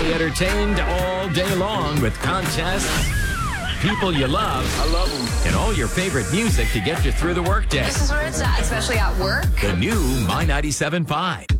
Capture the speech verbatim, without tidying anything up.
Stay entertained all day long with contests, people you love, I love them. and all your favorite music to get you through the workday. This is where it's at, especially at work. The new My ninety-seven point five.